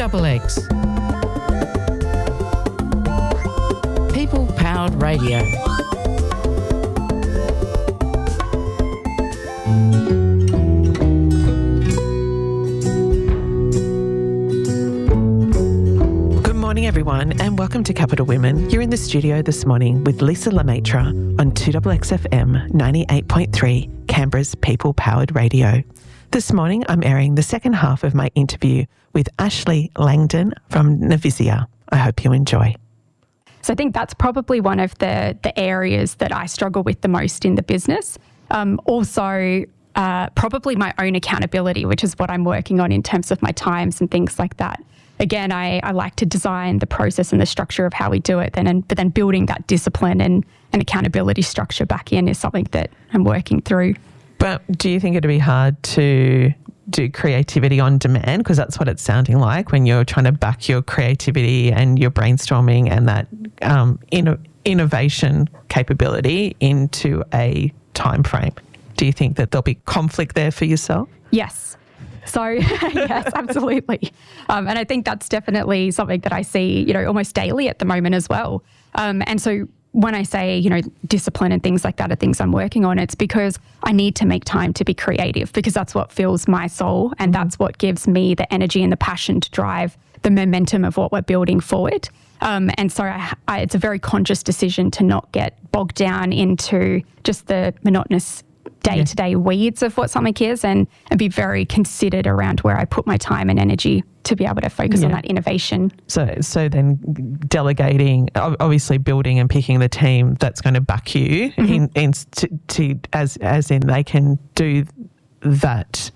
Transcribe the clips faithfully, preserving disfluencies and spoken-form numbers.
Double X. People Powered Radio. Good morning, everyone, and welcome to Capital Women. You're in the studio this morning with Lisa Lemaitre on two X X F M ninety-eight point three, Canberra's People Powered Radio. This morning, I'm airing the second half of my interview with Ashley Langdon from Navisia. I hope you enjoy. So I think that's probably one of the, the areas that I struggle with the most in the business. Um, also, uh, probably my own accountability, which is what I'm working on in terms of my times and things like that. Again, I, I like to design the process and the structure of how we do it, then, and, but then building that discipline and, and accountability structure back in is something that I'm working through. But do you think it'd be hard to do creativity on demand? Because that's what it's sounding like when you're trying to back your creativity and your brainstorming and that um, inno- innovation capability into a time frame. Do you think that there'll be conflict there for yourself? Yes. So, yes, absolutely. Um, and I think that's definitely something that I see, you know, almost daily at the moment as well. Um, and so when I say, you know, discipline and things like that are things I'm working on, it's because I need to make time to be creative, because that's what fills my soul and that's what gives me the energy and the passion to drive the momentum of what we're building forward. Um, and so I, I, it's a very conscious decision to not get bogged down into just the monotonous day-to-day yeah. weeds of what something is, and, and be very considered around where I put my time and energy to be able to focus yeah. on that innovation. So so then delegating, obviously building and picking the team that's going to back you mm-hmm. in, in to, to as as in they can do that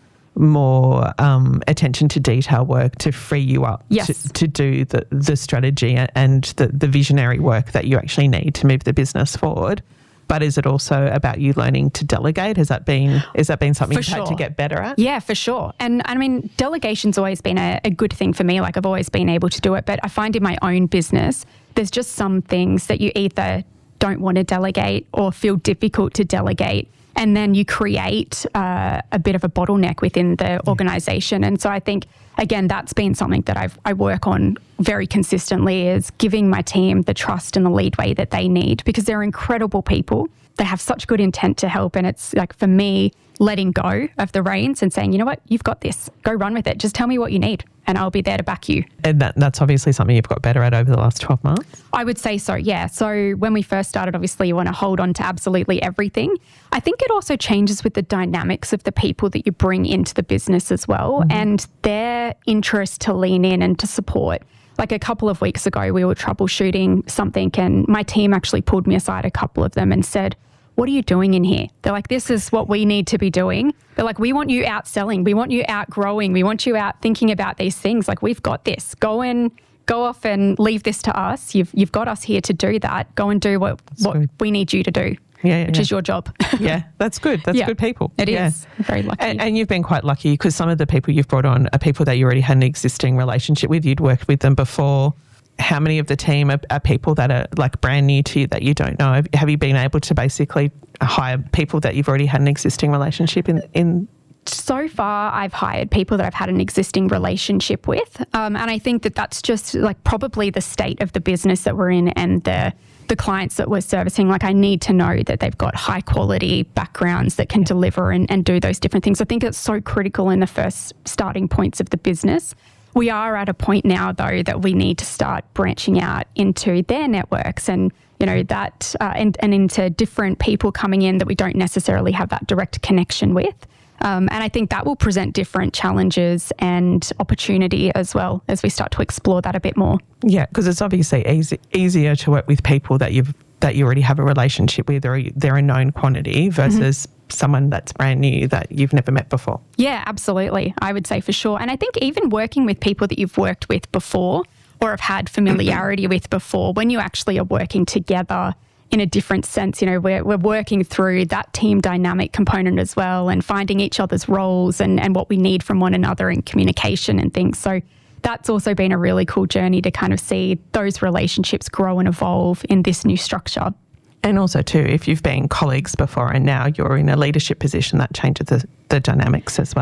more um, attention to detail work to free you up yes. to, to do the, the strategy and the, the visionary work that you actually need to move the business forward. But is it also about you learning to delegate? Has that been, has that been something for you've sure. had to get better at? Yeah, for sure. And I mean, delegation's always been a, a good thing for me. Like I've always been able to do it. But I find in my own business, there's just some things that you either don't want to delegate or feel difficult to delegate. And then you create uh, a bit of a bottleneck within the organisation. And so I think, again, that's been something that I've, I work on very consistently, is giving my team the trust and the leadway that they need, because they're incredible people. They have such good intent to help. And it's like, for me, letting go of the reins and saying, you know what, you've got this. Go run with it. Just tell me what you need and I'll be there to back you. And that, that's obviously something you've got better at over the last twelve months? I would say so, yeah. So when we first started, obviously you want to hold on to absolutely everything. I think it also changes with the dynamics of the people that you bring into the business as well, mm-hmm. and their interest to lean in and to support. Like a couple of weeks ago, we were troubleshooting something and my team actually pulled me aside, a couple of them, and said, what are you doing in here? They're like, this is what we need to be doing. They're like, we want you out selling. We want you out growing. We want you out thinking about these things. Like, we've got this. Go and go off and leave this to us. You've you've got us here to do that. Go and do what, what we need you to do, yeah, yeah, which yeah. is your job. Yeah, that's good. That's yeah, good people. It yeah. is. Very lucky. And, and you've been quite lucky, because some of the people you've brought on are people that you already had an existing relationship with. You'd worked with them before. How many of the team are, are people that are like brand new to you that you don't know? Have you been able to basically hire people that you've already had an existing relationship in? in? So far, I've hired people that I've had an existing relationship with. Um, and I think that that's just like probably the state of the business that we're in and the the clients that we're servicing. Like, I need to know that they've got high quality backgrounds that can deliver and, and do those different things. I think it's so critical in the first starting points of the business. We are at a point now, though, that we need to start branching out into their networks and, you know, that uh, and, and into different people coming in that we don't necessarily have that direct connection with. Um, and I think that will present different challenges and opportunity as well as we start to explore that a bit more. Yeah, because it's obviously easy, easier to work with people that you've that you already have a relationship with, or they're a known quantity, versus mm-hmm. someone that's brand new that you've never met before. Yeah, absolutely. I would say for sure. And I think even working with people that you've worked with before or have had familiarity with before, when you actually are working together in a different sense, you know, we're, we're working through that team dynamic component as well, and finding each other's roles and, and what we need from one another in communication and things. So that's also been a really cool journey to kind of see those relationships grow and evolve in this new structure. And also too, if you've been colleagues before and now you're in a leadership position, that changes the, the dynamics as well.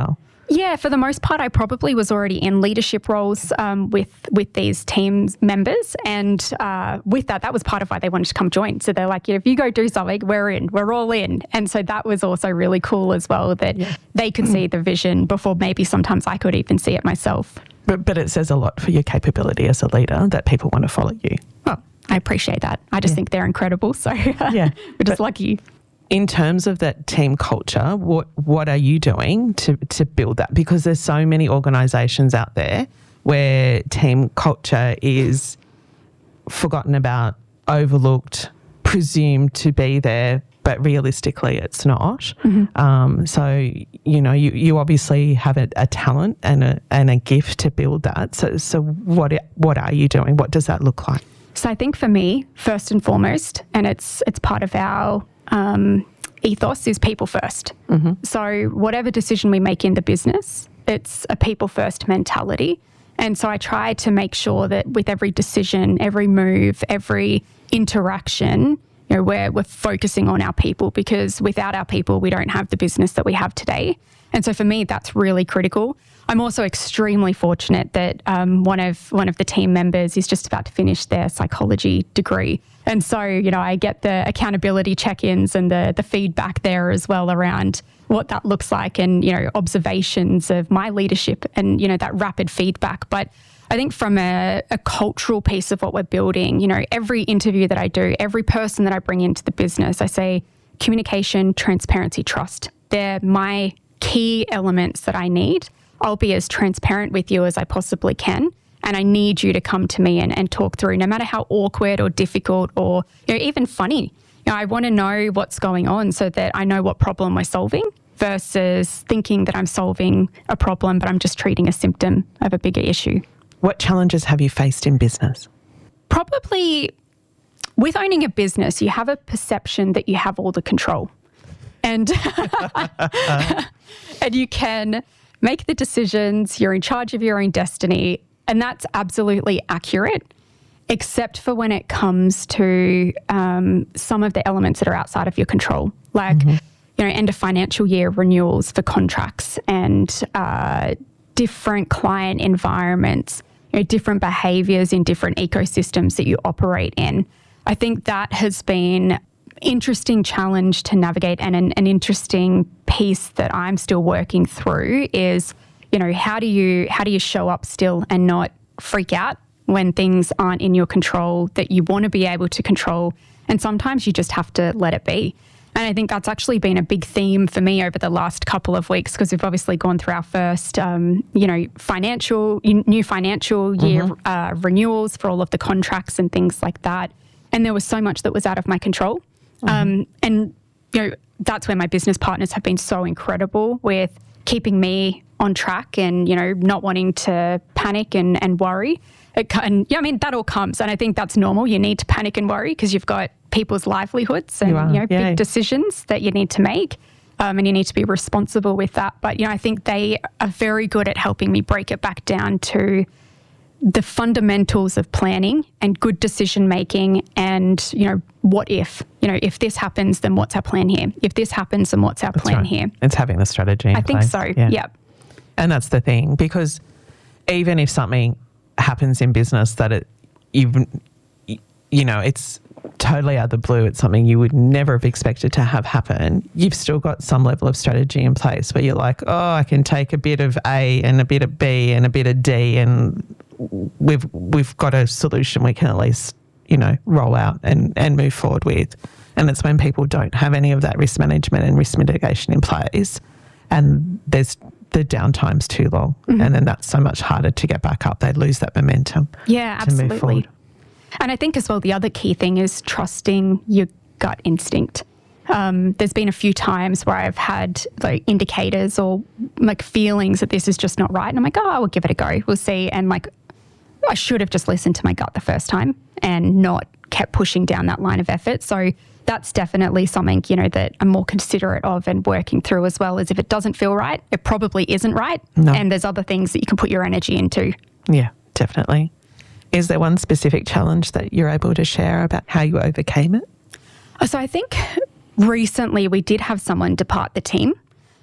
Yeah, for the most part, I probably was already in leadership roles um, with with these team members, and uh, with that, that was part of why they wanted to come join. So they're like, yeah, if you go do something, we're in, we're all in, and so that was also really cool as well that yeah. they could see the vision before maybe sometimes I could even see it myself. But but it says a lot for your capability as a leader that people want to follow you. Well, I appreciate that. I just yeah. think they're incredible. So yeah, we're just lucky. In terms of that team culture, what what are you doing to, to build that? Because there's so many organisations out there where team culture is forgotten about, overlooked, presumed to be there, but realistically it's not. Mm-hmm. Um, so, you know, you, you obviously have a, a talent and a and a gift to build that. So so what what are you doing? What does that look like? So I think for me, first and foremost, and it's it's part of our Um, ethos is people first. Mm-hmm. So whatever decision we make in the business, it's a people first mentality. And so I try to make sure that with every decision, every move, every interaction, you know, we're, we're focusing on our people, because without our people, we don't have the business that we have today. And so for me, that's really critical. I'm also extremely fortunate that um, one of one of the team members is just about to finish their psychology degree. And so, you know, I get the accountability check-ins and the the feedback there as well around what that looks like, and, you know, observations of my leadership and, you know, that rapid feedback. But I think from a, a cultural piece of what we're building, you know, every interview that I do, every person that I bring into the business, I say communication, transparency, trust. They're my key elements that I need. I'll be as transparent with you as I possibly can. And I need you to come to me and, and talk through, no matter how awkward or difficult or, you know, even funny. You know, I want to know what's going on so that I know what problem we're solving, versus thinking that I'm solving a problem, but I'm just treating a symptom of a bigger issue. What challenges have you faced in business? Probably with owning a business, you have a perception that you have all the control. And, and you can make the decisions, you're in charge of your own destiny, and that's absolutely accurate, except for when it comes to um, some of the elements that are outside of your control, like, mm-hmm. you know, end of financial year renewals for contracts and uh, different client environments, you know, different behaviours in different ecosystems that you operate in. I think that has been interesting challenge to navigate, and an, an interesting piece that I'm still working through is, you know, how do you how do you show up still and not freak out when things aren't in your control that you want to be able to control, and sometimes you just have to let it be. And I think that's actually been a big theme for me over the last couple of weeks, because we've obviously gone through our first, um, you know, financial new financial year mm-hmm. uh, renewals for all of the contracts and things like that, and there was so much that was out of my control. Mm-hmm. Um, and, you know, that's where my business partners have been so incredible with keeping me on track and, you know, not wanting to panic and, and worry. It, and yeah, I mean, that all comes. And I think that's normal. You need to panic and worry because you've got people's livelihoods and, you, you know, yeah. big decisions that you need to make. Um, and you need to be responsible with that. But, you know, I think they are very good at helping me break it back down to the fundamentals of planning and good decision making, and, you know, what if, you know, if this happens, then what's our plan here? If this happens, then what's our that's plan right. here? It's having the strategy in I place. think so, yeah. Yep. And that's the thing, because even if something happens in business that it, even, you know, it's totally out of the blue, it's something you would never have expected to have happen, you've still got some level of strategy in place where you're like, oh, I can take a bit of A and a bit of B and a bit of D, and we've we've got a solution we can at least, you know, roll out and, and move forward with. And it's when people don't have any of that risk management and risk mitigation in place, and there's the downtime's too long, mm-hmm. and then that's so much harder to get back up. They lose that momentum. Yeah, to absolutely. move forward. And I think as well, the other key thing is trusting your gut instinct. Um, there's been a few times where I've had like indicators or like feelings that this is just not right. And I'm like, oh, we'll give it a go. We'll see. And like, I should have just listened to my gut the first time and not kept pushing down that line of effort. So that's definitely something, you know, that I'm more considerate of and working through, as well as if it doesn't feel right, it probably isn't right. No. And there's other things that you can put your energy into. Yeah, definitely. Is there one specific challenge that you're able to share about how you overcame it? So I think recently we did have someone depart the team.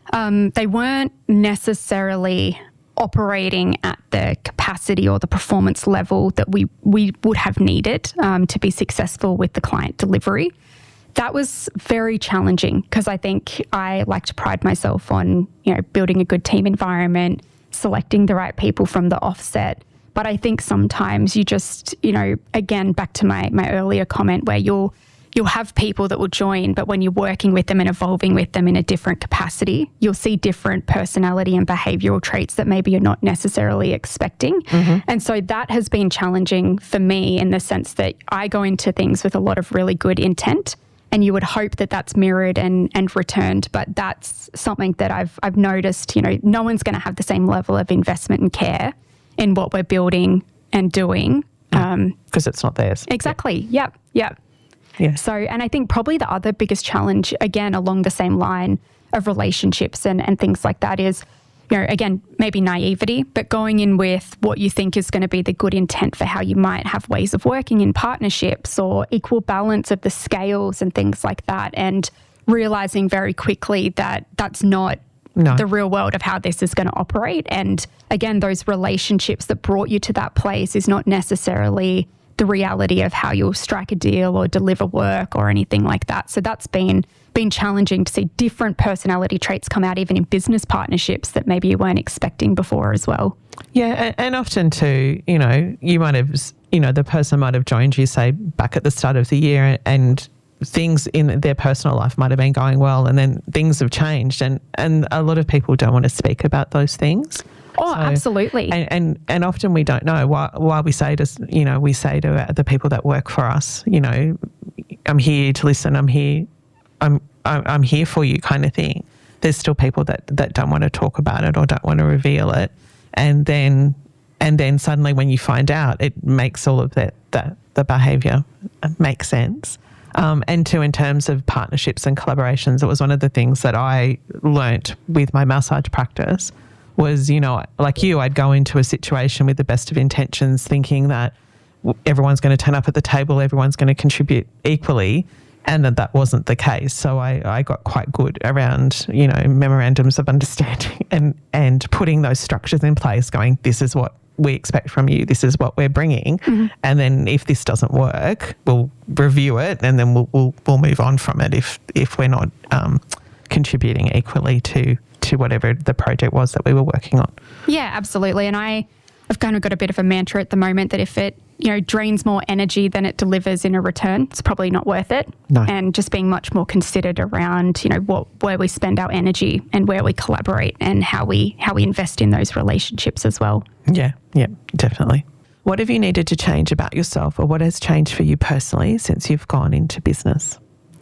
Um, they weren't necessarily operating at the capacity or the performance level that we, we would have needed um, to be successful with the client delivery. That was very challenging because I think I like to pride myself on, you know, building a good team environment, selecting the right people from the offset. But I think sometimes you just, you know, again, back to my my earlier comment where you'll you'll have people that will join, but when you're working with them and evolving with them in a different capacity, you'll see different personality and behavioral traits that maybe you're not necessarily expecting. Mm-hmm. And so that has been challenging for me in the sense that I go into things with a lot of really good intent, and you would hope that that's mirrored and, and returned. But that's something that I've I've noticed, you know, no one's going to have the same level of investment and care in what we're building and doing. Because um, it's not theirs. Exactly. Yep. Yep. Yeah. So, and I think probably the other biggest challenge, again, along the same line of relationships and, and things like that is, you know, again, maybe naivety, but going in with what you think is going to be the good intent for how you might have ways of working in partnerships or equal balance of the scales and things like that. And realizing very quickly that that's not no. the real world of how this is going to operate. And again, those relationships that brought you to that place is not necessarily the reality of how you'll strike a deal or deliver work or anything like that. So that's been been challenging to see different personality traits come out even in business partnerships that maybe you weren't expecting before as well. Yeah, and, and often too, you know, you might have, you know, the person might have joined you, say, back at the start of the year, and things in their personal life might have been going well, and then things have changed, and, and a lot of people don't want to speak about those things. Oh, so, absolutely. And, and and often we don't know why, why we say to, you know, we say to the people that work for us, you know, I'm here to listen, I'm here, I'm I'm here for you kind of thing. There's still people that, that don't want to talk about it or don't want to reveal it. And then and then suddenly when you find out, it makes all of that, that the behaviour make sense. Um, and two, in terms of partnerships and collaborations, it was one of the things that I learnt with my massage practice was, you know, like you, I'd go into a situation with the best of intentions thinking that everyone's going to turn up at the table, everyone's going to contribute equally, and that that wasn't the case. So I, I got quite good around, you know, memorandums of understanding and, and putting those structures in place, going, this is what we expect from you, this is what we're bringing. Mm-hmm. And then if this doesn't work, we'll review it and then we'll we'll, we'll move on from it if, if we're not um, contributing equally to to whatever the project was that we were working on. Yeah, absolutely. And I, I've kind of got a bit of a mantra at the moment that if it, you know, drains more energy than it delivers in a return, it's probably not worth it. No. And just being much more considered around, you know, what where we spend our energy and where we collaborate and how we how we invest in those relationships as well. Yeah, yeah, definitely. What have you needed to change about yourself, or what has changed for you personally since you've gone into business?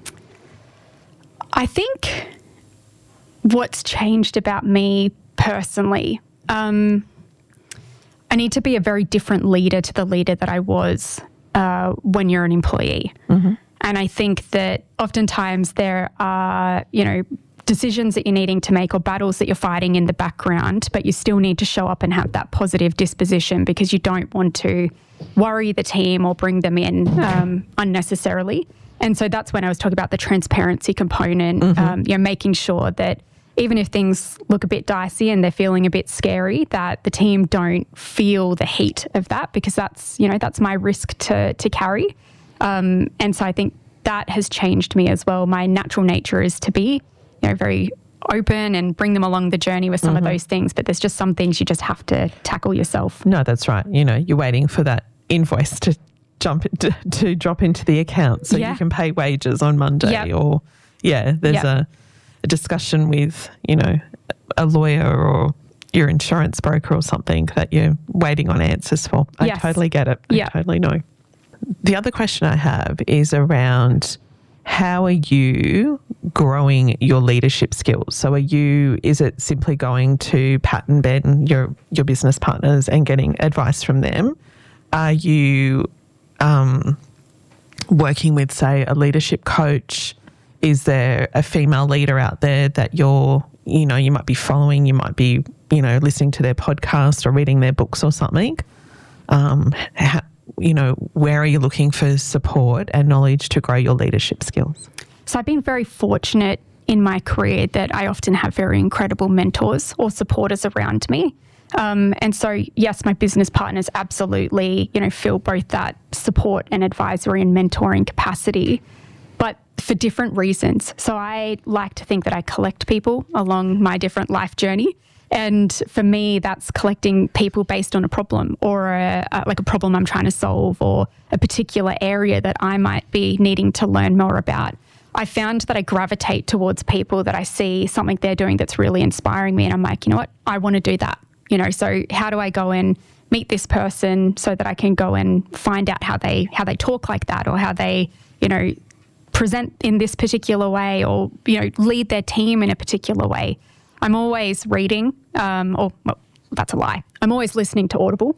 I think what's changed about me personally, um, I need to be a very different leader to the leader that I was uh, when you're an employee. Mm-hmm. And I think that oftentimes there are, you know, decisions that you're needing to make or battles that you're fighting in the background, but you still need to show up and have that positive disposition because you don't want to worry the team or bring them in um, unnecessarily. And so that's when I was talking about the transparency component, mm-hmm. um, you know, making sure that even if things look a bit dicey and they're feeling a bit scary, that the team don't feel the heat of that, because that's, you know, that's my risk to to carry. Um, and so I think that has changed me as well. My natural nature is to be, you know, very open and bring them along the journey with some mm-hmm. of those things. But there's just some things you just have to tackle yourself. No, that's right. You know, you're waiting for that invoice to jump to, to drop into the account so yeah. you can pay wages on Monday yep. or, yeah, there's yep. a... a discussion with, you know, a lawyer or your insurance broker or something that you're waiting on answers for. I yes. totally get it. I yeah. totally know. The other question I have is around how are you growing your leadership skills? So are you, is it simply going to Pat and Ben, your, your business partners, and getting advice from them? Are you um, working with, say, a leadership coach? Is there a female leader out there that you're, you know, you might be following, you might be, you know, listening to their podcast or reading their books or something? Um, how, you know, where are you looking for support and knowledge to grow your leadership skills? So I've been very fortunate in my career that I often have very incredible mentors or supporters around me. Um, and so, yes, my business partners absolutely, you know, feel both that support and advisory and mentoring capacity, but for different reasons. So I like to think that I collect people along my different life journey. And for me, that's collecting people based on a problem or a, a, like a problem I'm trying to solve or a particular area that I might be needing to learn more about. I found that I gravitate towards people that I see something they're doing that's really inspiring me. And I'm like, you know what, I want to do that. You know, so how do I go and meet this person so that I can go and find out how they how they talk like that, or how they, you know, present in this particular way, or, you know, lead their team in a particular way. I'm always reading, um, or well, that's a lie. I'm always listening to Audible.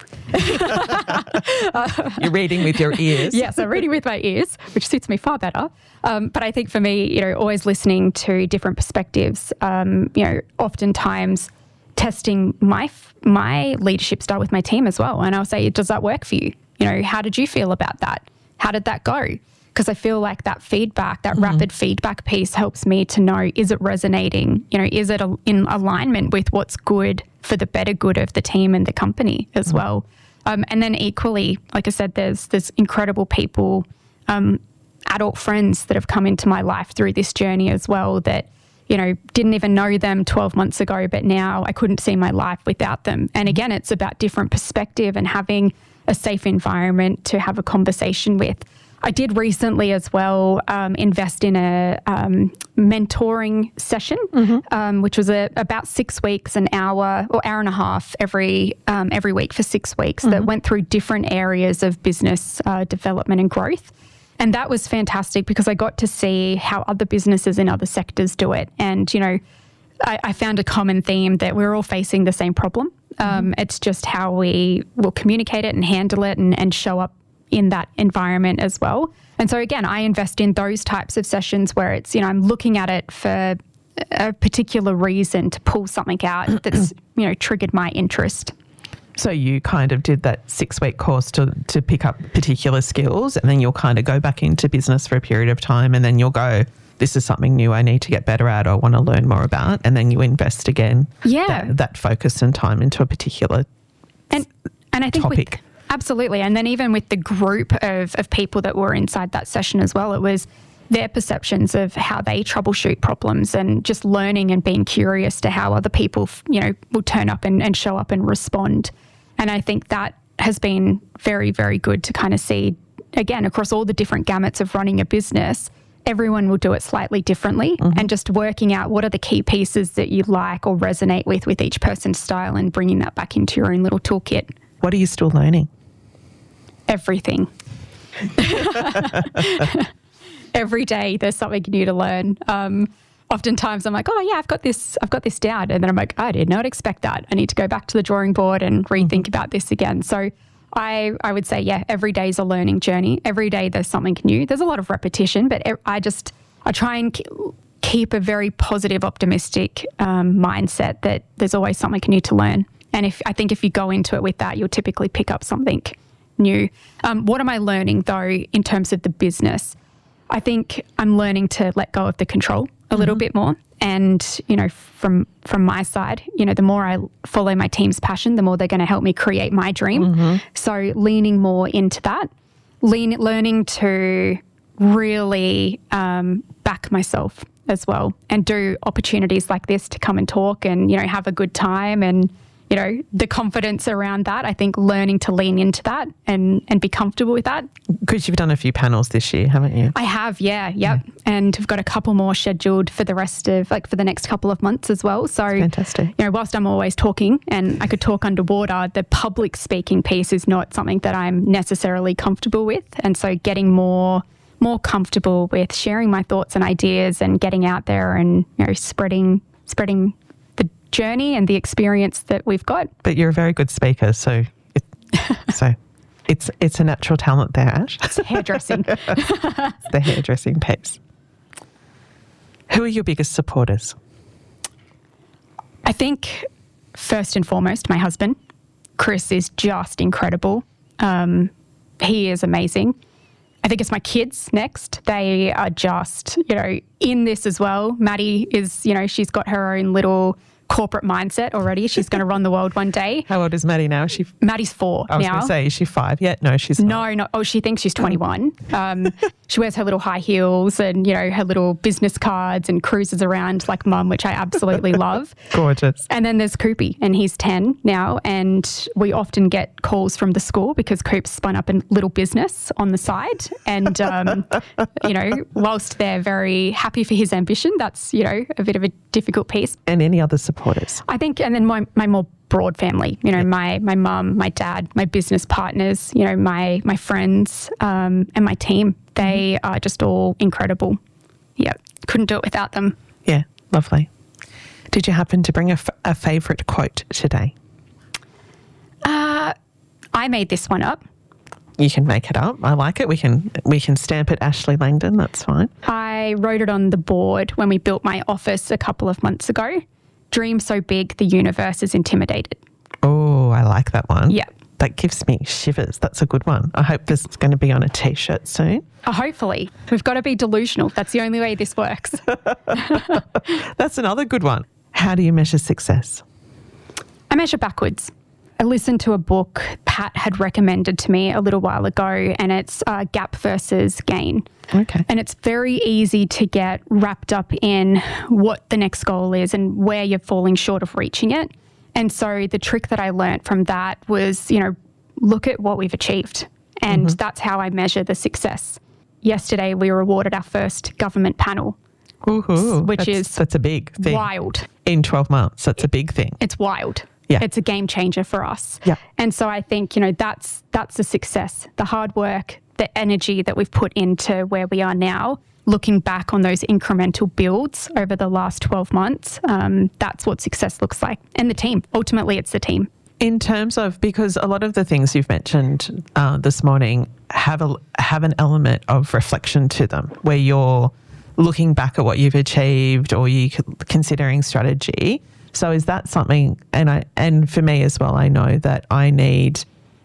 You're reading with your ears. Yes, I'm reading with my ears, which suits me far better. Um, but I think for me, you know, always listening to different perspectives, um, you know, oftentimes testing my my leadership style with my team as well. And I'll say, does that work for you? You know, how did you feel about that? How did that go? Because I feel like that feedback, that mm-hmm. rapid feedback piece helps me to know, is it resonating? You know, is it a, in alignment with what's good for the better good of the team and the company as mm-hmm. well? Um, and then equally, like I said, there's there's incredible people, um, adult friends that have come into my life through this journey as well that, you know, didn't even know them twelve months ago, but now I couldn't see my life without them. And again, it's about different perspective and having a safe environment to have a conversation with. I did recently as well um, invest in a um, mentoring session, mm-hmm. um, which was a, about six weeks, an hour or hour and a half every um, every week for six weeks mm-hmm. that went through different areas of business uh, development and growth. And that was fantastic because I got to see how other businesses in other sectors do it. And, you know, I, I found a common theme that we're all facing the same problem. Um, mm-hmm. It's just how we will communicate it and handle it and, and show up in that environment as well. And so, again, I invest in those types of sessions where it's, you know, I'm looking at it for a particular reason to pull something out that's, you know, triggered my interest. So you kind of did that six-week course to, to pick up particular skills, and then you'll kind of go back into business for a period of time, and then you'll go, this is something new I need to get better at or want to learn more about, and then you invest again yeah. that, that focus and time into a particular and and I think topic. With, absolutely. And then even with the group of, of people that were inside that session as well, it was their perceptions of how they troubleshoot problems and just learning and being curious to how other people, you know, will turn up and, and show up and respond. And I think that has been very, very good to kind of see, again, across all the different gamuts of running a business, everyone will do it slightly differently mm-hmm. and just working out what are the key pieces that you like or resonate with with each person's style and bringing that back into your own little toolkit. What are you still learning? Everything. Every day there's something new to learn. Um, Oftentimes I'm like, oh yeah, I've got this, I've got this down. And then I'm like, I did not expect that. I need to go back to the drawing board and rethink mm-hmm. about this again. So I, I would say, yeah, every day is a learning journey. Every day there's something new. There's a lot of repetition, but I just, I try and keep a very positive, optimistic um, mindset that there's always something new to learn. And if I think if you go into it with that, you'll typically pick up something new. Um, what am I learning though in terms of the business? I think I'm learning to let go of the control a little mm-hmm. bit more. And, you know, from from my side, you know, the more I follow my team's passion, the more they're going to help me create my dream. Mm-hmm. So leaning more into that, lean, learning to really um, back myself as well and do opportunities like this to come and talk and, you know, have a good time and, you know, the confidence around that. I think learning to lean into that and, and be comfortable with that. Because you've done a few panels this year, haven't you? I have, yeah, yep. Yeah. And we've got a couple more scheduled for the rest of, like for the next couple of months as well. So, that's fantastic. You know, whilst I'm always talking and I could talk underwater, the public speaking piece is not something that I'm necessarily comfortable with. And so getting more more comfortable with sharing my thoughts and ideas and getting out there and, you know, spreading spreading the journey and the experience that we've got. But you're a very good speaker, so it, so it's it's a natural talent there, Ash. It's hairdressing. It's the hairdressing piece. Who are your biggest supporters? I think first and foremost, my husband. Chris is just incredible. Um, he is amazing. I think it's my kids next. They are just, you know, in this as well. Maddie is, you know, she's got her own little corporate mindset already. She's going to run the world one day. How old is Maddie now? Is she? Maddie's four I was now. going to say, is she five yet? No, she's not. No, no. Oh, she thinks she's twenty-one. Um, she wears her little high heels and, you know, her little business cards and cruises around like mum, which I absolutely love. Gorgeous. And then there's Coopy, and he's ten now. And we often get calls from the school because Coop's spun up a little business on the side. And, um, you know, whilst they're very happy for his ambition, that's, you know, a bit of a difficult piece. And any other supporters? I think, and then my, my more broad family, you know, my my mum, my dad, my business partners, you know, my my friends, um, and my team. They mm-hmm. are just all incredible. Yeah, couldn't do it without them. Yeah, lovely. Did you happen to bring a, f- a favourite quote today? Uh, I made this one up. You can make it up. I like it. We can we can stamp it Ashley Langdon. That's fine. I wrote it on the board when we built my office a couple of months ago. Dream so big, the universe is intimidated. Oh, I like that one. Yeah. That gives me shivers. That's a good one. I hope this is going to be on a T-shirt soon. Uh, hopefully. We've got to be delusional. That's the only way this works. That's another good one. How do you measure success? I measure backwards. I listened to a book Pat had recommended to me a little while ago, and it's uh, gap versus gain. Okay. And it's very easy to get wrapped up in what the next goal is and where you're falling short of reaching it. And so the trick that I learned from that was, you know, look at what we've achieved. And mm-hmm. that's how I measure the success. Yesterday, we were awarded our first government panel. Ooh, which that's, is that's a big thing. Wild. In twelve months, that's a big thing. It's wild. Yeah. It's a game changer for us. Yeah. And so I think, you know, that's that's a success. The hard work, the energy that we've put into where we are now, looking back on those incremental builds over the last twelve months, um, that's what success looks like. And the team. Ultimately, it's the team. In terms of, because a lot of the things you've mentioned uh, this morning have a have an element of reflection to them, where you're looking back at what you've achieved or you considering strategy. So is that something, and I and for me as well, I know that I need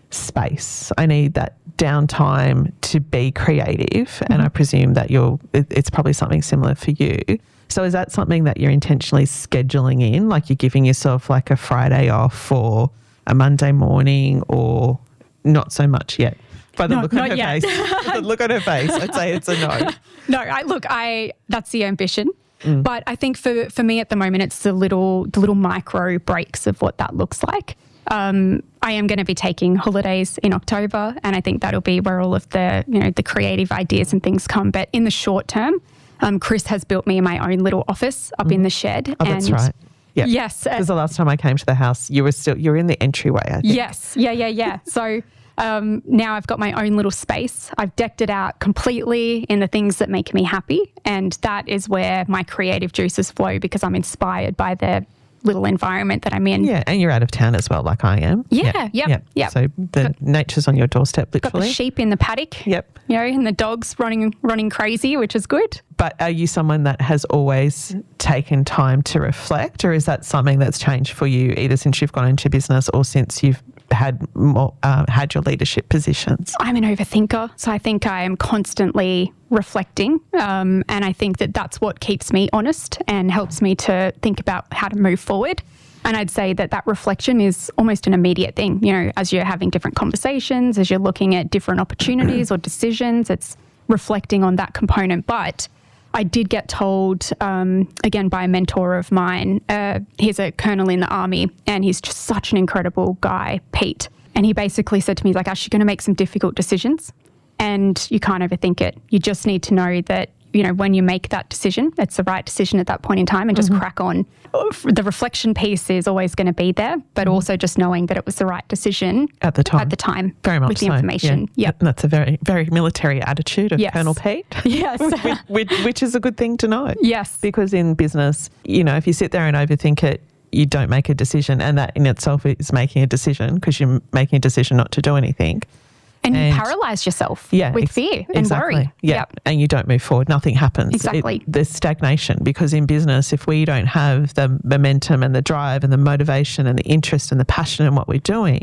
space. I need that downtime to be creative, mm-hmm. and I presume that you're. It, it's probably something similar for you. So is that something that you're intentionally scheduling in, like you're giving yourself like a Friday off or a Monday morning, or not so much yet? By the no, look on her yet. face, by the look on her face, I'd say it's a no. No, I look, I that's the ambition. Mm. But I think for, for me at the moment, it's the little the little micro breaks of what that looks like. Um, I am going to be taking holidays in October, and I think that'll be where all of the you know the creative ideas and things come. But in the short term, um, Chris has built me my own little office up mm. in the shed. Oh, and that's right. Yep. Yes, because uh, the last time I came to the house, you were still you were in the entryway. I think. Yes. Yeah. Yeah. Yeah. So. Um, now I've got my own little space. I've decked it out completely in the things that make me happy. And that is where my creative juices flow because I'm inspired by the little environment that I'm in. Yeah, and you're out of town as well, like I am. Yeah, yep, yep. yep. So the got, nature's on your doorstep, literally. Got the sheep in the paddock. Yep. You know, and the dogs running running crazy, which is good. But are you someone that has always taken time to reflect, or is that something that's changed for you either since you've gone into business or since you've had more, uh, had your leadership positions? I'm an overthinker, so I think I am constantly reflecting, um, and I think that that's what keeps me honest and helps me to think about how to move forward. And I'd say that that reflection is almost an immediate thing. You know, as you're having different conversations, as you're looking at different opportunities or decisions, it's reflecting on that component. But I did get told, um, again, by a mentor of mine, uh, he's a colonel in the army and he's just such an incredible guy, Pete. And he basically said to me, like, Ash, you're going to make some difficult decisions and you can't overthink it. You just need to know that, you know, when you make that decision, it's the right decision at that point in time and just mm-hmm. crack on. The reflection piece is always going to be there, but mm-hmm. also just knowing that it was the right decision at the time. At the time, very much with the so. information. Yeah, yep. That's a very, very military attitude of yes. Colonel Pete. Yes, which, which, which is a good thing to know. Yes, because in business, you know, if you sit there and overthink it, you don't make a decision, and that in itself is making a decision because you're making a decision not to do anything. And, and you paralyze yourself yeah, with ex- fear and exactly. worry. Yeah. Yep. And you don't move forward. Nothing happens. Exactly. It, there's stagnation because in business, if we don't have the momentum and the drive and the motivation and the interest and the passion in what we're doing,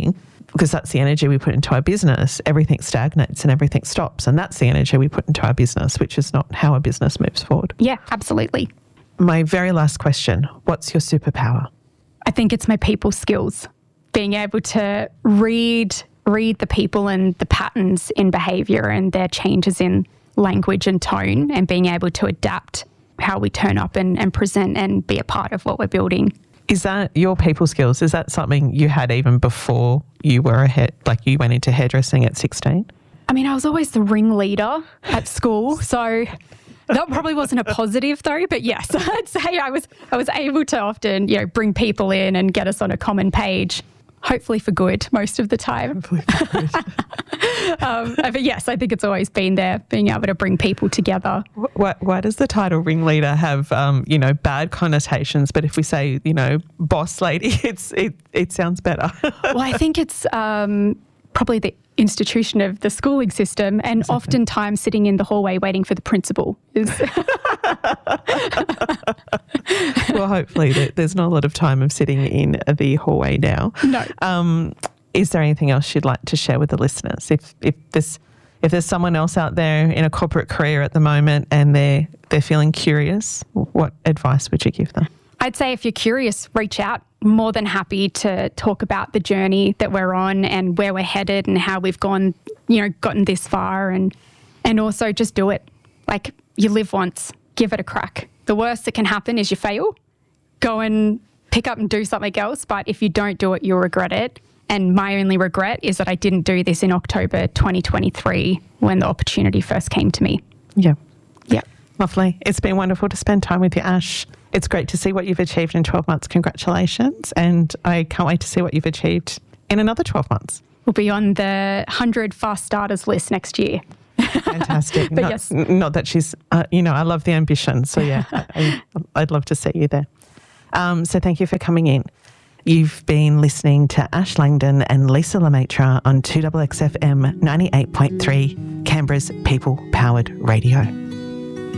because that's the energy we put into our business, everything stagnates and everything stops. And that's the energy we put into our business, which is not how a business moves forward. Yeah, absolutely. My very last question, what's your superpower? I think it's my people skills, being able to read read the people and the patterns in behaviour and their changes in language and tone, and being able to adapt how we turn up and, and present and be a part of what we're building. Is that your people skills? Is that something you had even before you were a hair, like you went into hairdressing at sixteen? I mean, I was always the ringleader at school, so that probably wasn't a positive though. But yes, I'd say I was I was able to often, you know, bring people in and get us on a common page. Hopefully for good most of the time. Hopefully for good. um, but yes, I think it's always been there, being able to bring people together. Why, why does the title ringleader have, um, you know, bad connotations? But if we say, you know, boss lady, it's it it sounds better. Well, I think it's um, probably the institution of the schooling system, and exactly. Oftentimes sitting in the hallway waiting for the principal is. Well, hopefully there, there's not a lot of time of sitting in the hallway now. No. Um, is there anything else you'd like to share with the listeners? If if there's if there's someone else out there in a corporate career at the moment and they're they're feeling curious, what advice would you give them? I'd say if you're curious, reach out. More than happy to talk about the journey that we're on and where we're headed and how we've gone, you know, gotten this far, and and also just do it. Like, you live once, give it a crack. The worst that can happen is you fail. Go and pick up and do something else. But if you don't do it, you'll regret it. And my only regret is that I didn't do this in October twenty twenty-three when the opportunity first came to me. Yeah. Yeah. Lovely. It's been wonderful to spend time with you, Ash. It's great to see what you've achieved in twelve months. Congratulations. And I can't wait to see what you've achieved in another twelve months. We'll be on the one hundred fast starters list next year. Fantastic. But not, yes. not that she's, uh, you know, I love the ambition. So, yeah, I, I'd love to see you there. Um, so thank you for coming in. You've been listening to Ash Langdon and Lisa Lemaitre on two X X F M ninety-eight point three, Canberra's People Powered Radio.